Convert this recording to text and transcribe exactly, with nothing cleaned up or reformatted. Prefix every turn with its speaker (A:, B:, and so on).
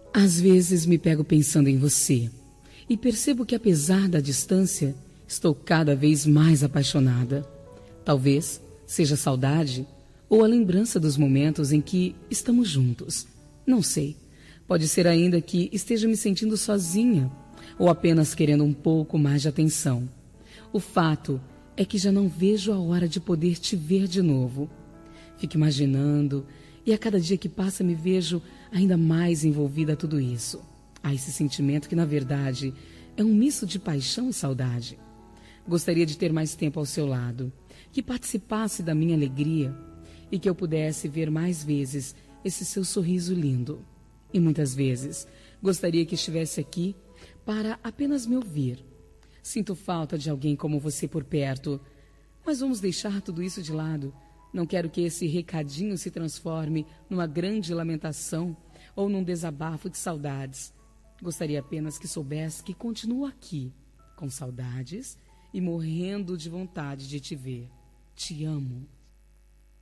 A: Às vezes me pego pensando em você e percebo que, apesar da distância, estou cada vez mais apaixonada. Talvez seja saudade ou a lembrança dos momentos em que estamos juntos. Não sei. Pode ser ainda que esteja me sentindo sozinha ou apenas querendo um pouco mais de atenção. O fato é que já não vejo a hora de poder te ver de novo. Fico imaginando e a cada dia que passa me vejo ainda mais envolvida a tudo isso. Há esse sentimento que, na verdade, é um misto de paixão e saudade. Gostaria de ter mais tempo ao seu lado, que participasse da minha alegria e que eu pudesse ver mais vezes esse seu sorriso lindo. E muitas vezes gostaria que estivesse aqui para apenas me ouvir. Sinto falta de alguém como você por perto, mas vamos deixar tudo isso de lado. Não quero que esse recadinho se transforme numa grande lamentação ou num desabafo de saudades. Gostaria apenas que soubesse que continuo aqui, com saudades e morrendo de vontade de te ver. Te amo.